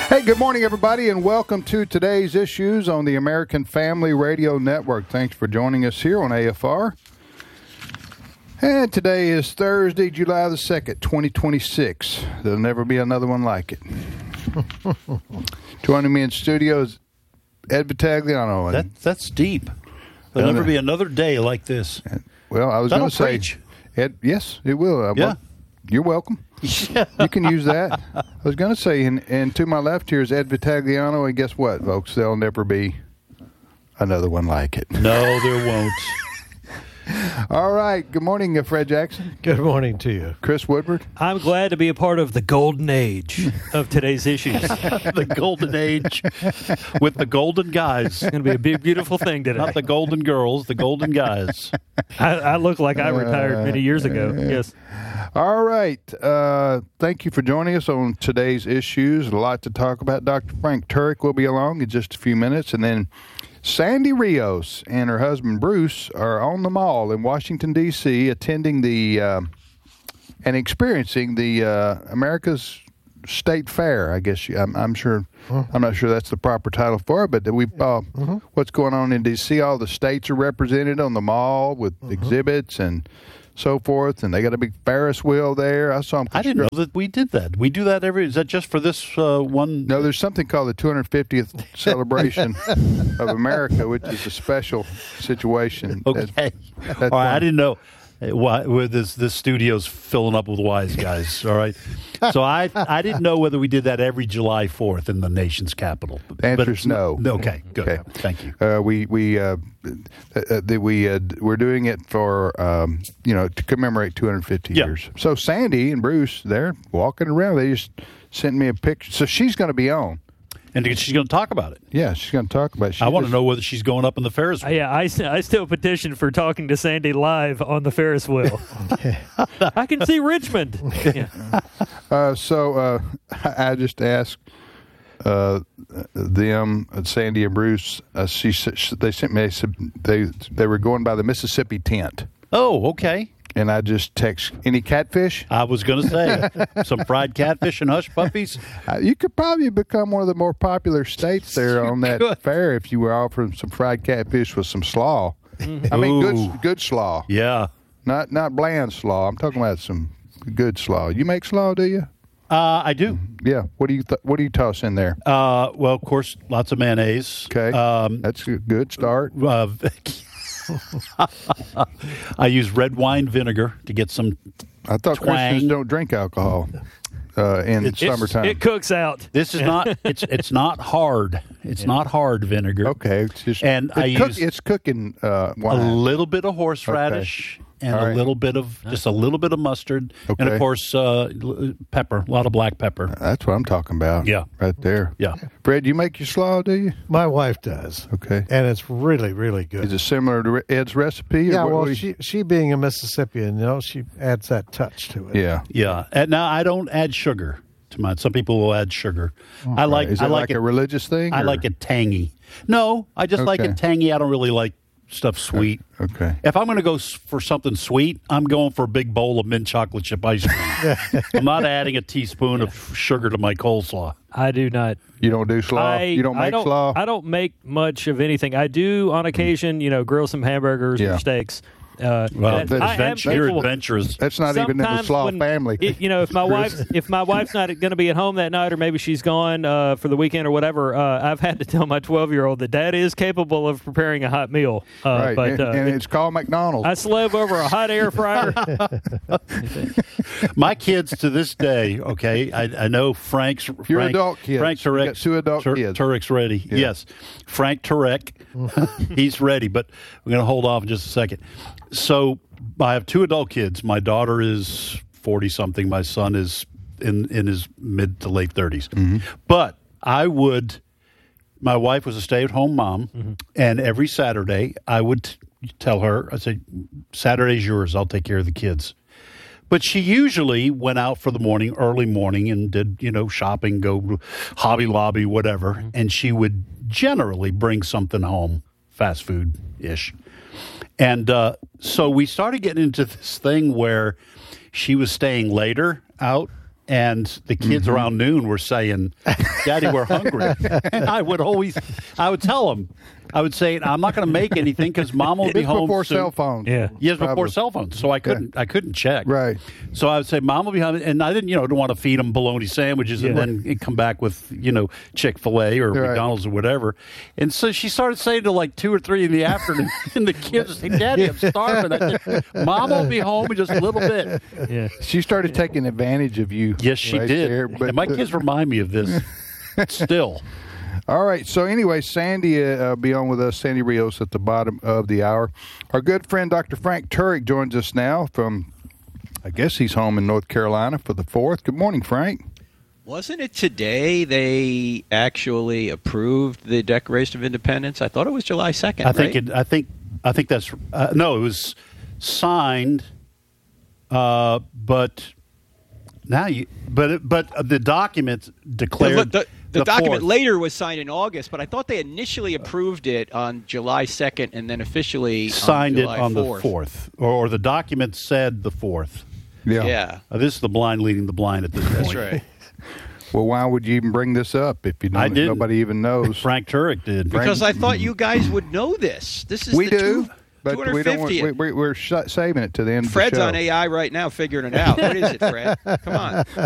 Hey, good morning, everybody, and welcome to today's issues on the American Family Radio Network. Thanks for joining us here on AFR. And today is Thursday, July the 2nd, 2026. There'll never be another one like it. Joining me in studio is Ed Vitagliano. That's deep. There'll never be another day like this. Well, I was going to say, preach. Ed, yes, it will. Yeah. You're welcome. You can use that. I was going to say, and to my left here is Ed Vitagliano, and guess what, folks? There'll never be another one like it. No, there won't. All right. Good morning, Fred Jackson. Good morning to you. Chris Woodward. I'm glad to be a part of the golden age of today's issues. It's The golden age with the golden guys. going to be a big, beautiful thing today. Not the golden girls, the golden guys. I look like I retired many years ago. Yes. All right. Thank you for joining us on today's issues. A lot to talk about. Dr. Frank Turek will be along in just a few minutes. And then Sandy Rios and her husband Bruce are on the mall in Washington, D.C., attending the and experiencing the America's State Fair, I guess. I'm sure. I'm not sure that's the proper title for it, but we what's going on in D.C. All the states are represented on the mall with exhibits and so forth, and they got a big Ferris wheel there. I saw them. I didn't know that we did that. We do that is that just for this one? No, there's something called the 250th celebration of America, which is a special situation. Okay. That's All right, I didn't know. Where this studio's filling up with wise guys, all right? So I didn't know whether we did that every July 4th in the nation's capital. The answer is no. Okay, good. Okay. Thank you. We're doing it for to commemorate 250 years. So Sandy and Bruce, they're walking around. They just sent me a picture. So she's going to be on. And she's going to talk about it. Yeah, she's going to talk about it. I want to know whether she's going up in the Ferris wheel. Yeah, I still petition for talking to Sandy live on the Ferris wheel. I can see Richmond. Yeah. So I just asked them, Sandy and Bruce. They sent me. They were going by the Mississippi tent. Oh, okay. And I just text, any catfish? I was going to say, some fried catfish and hush puppies. You could probably become one of the more popular states there on that fair if you were offering some fried catfish with some slaw. I mean, good slaw. Yeah. Not bland slaw. I'm talking about some good slaw. You make slaw, do you? I do. Yeah. What do you toss in there? Well, of course, lots of mayonnaise. Okay. That's a good start. I use red wine vinegar to get some I thought twang. Christians don't drink alcohol in summertime. It cooks out. This is not. It's not hard. It's not hard vinegar. Okay. It's just, And it's cooking wine. a little bit of horseradish and All right. a little bit of mustard, and Okay. of course pepper. A lot of black pepper. That's what I'm talking about. Yeah. Right there. Yeah. Fred, you make your slaw, do you? My wife does. Okay. And it's really, really good. Is it similar to Ed's recipe? or Yeah, what well, do you- she being a Mississippian, she adds that touch to it. Yeah. Yeah. And now I don't add sugar to mine. Some people will add sugar. I like. Is it I like like a religious thing? I or- like it tangy. No, I just like Okay. it tangy. I don't really like stuff sweet. Okay. If I'm going to go for something sweet, I'm going for a big bowl of mint chocolate chip ice cream. I'm not adding a teaspoon of sugar to my coleslaw. I do not. You don't do slaw? You don't make slaw? I don't make much of anything. I do on occasion, grill some hamburgers Yeah. or steaks. Well, you're adventurous. That's not even in the Sometimes slaw when- family. if my wife's not going to be at home that night, or maybe she's gone for the weekend or whatever, I've had to tell my 12-year-old that Dad is capable of preparing a hot meal. Right. But and it's called McDonald's. I slev over a hot air fryer. My kids to this day, okay, I know Frank's adult kids. Frank You Turek, got two adult kids. Turek's ready. Yeah. Yes. Frank Turek, he's ready, but we're going to hold off in just a second. So I have two adult kids. My daughter is 40-something. My son is in his mid to late 30s. Mm-hmm. But my wife was a stay-at-home mom, and every Saturday I would tell her, I said, Saturday's yours. I'll take care of the kids. But she usually went out for the early morning, and did, shopping, go Hobby Lobby, whatever. And she would generally bring something home, fast food-ish. And so we started getting into this thing where she was staying later out and the kids around noon were saying, "Daddy, we're hungry." And I would tell them, I would say, "I'm not going to make anything because Mom will be home before soon." cell phones. Yeah. Yes, before Probably. cell phones, so I couldn't check. Right. So I would say, "Mom will be home," and I didn't want to feed them bologna sandwiches and then come back with Chick-fil-A or Right. McDonald's or whatever. And so she started saying to like 2 or 3 in the afternoon, and the kids would say, "Daddy, I'm starving." I said, "Mom will be home in just a little bit." Yeah. She started taking advantage of you. Yes, she right did. there, but And my kids remind me of this still. All right. So anyway, Sandy be on with us, Sandy Rios, at the bottom of the hour. Our good friend Dr. Frank Turek joins us now from, I guess he's home in North Carolina for the 4th. Good morning, Frank. Wasn't it today they actually approved the Declaration of Independence? I thought it was July 2nd. I think that's no. It was signed, but now but the document declared the document 4th. later was signed in August, but I thought they initially approved it on July 2nd and then officially signed on it July on 4th. the 4th, or the document said the 4th. Yeah, This is the blind leading the blind at this point. that's right. Well, why would you even bring this up if you I don't? didn't. Nobody even knows. Frank Turek did. Because I thought you guys would know this. This is We the do, but we don't. 250th. We're saving it to the end. Fred's of the show. on AI right now figuring it out. What is it, Fred? Come on.